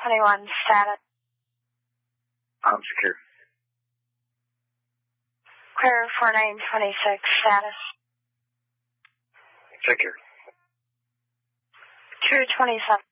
21 status. Secure. Clear for name 26 status. Secure. True 27.